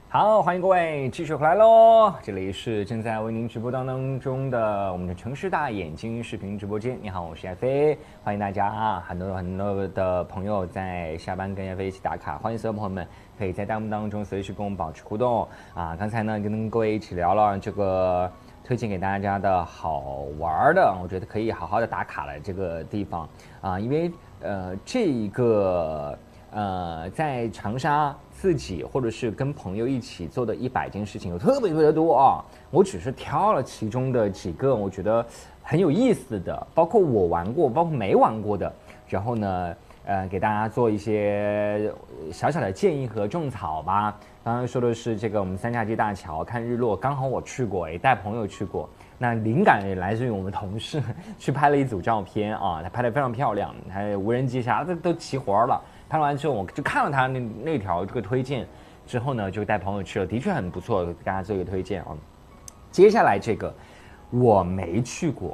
好，欢迎各位继续回来喽！这里是正在为您直播当中的我们的城市大眼睛视频直播间。你好，我是艾飞，欢迎大家啊！很多的朋友在下班跟艾飞一起打卡，欢迎所有朋友们可以在弹幕当中随时跟我们保持互动啊！刚才呢跟各位一起聊了这个推荐给大家的好玩的，我觉得可以好好的打卡的这个地方啊，因为这个在长沙自己或者是跟朋友一起做的100件事情有特别多啊，我只是挑了其中的几个我觉得很有意思的，包括我玩过，包括没玩过的，然后呢给大家做一些小小的建议和种草吧。刚刚说的是这个我们三岔街大桥看日落，刚好我去过，也带朋友去过。那灵感也来自于我们同事去拍了一组照片啊，他拍得非常漂亮，还无人机啥的都齐活了。拍完之后，我就看了他那条这个推荐，之后呢就带朋友去了，的确很不错，给大家做一个推荐啊。接下来这个我没去过，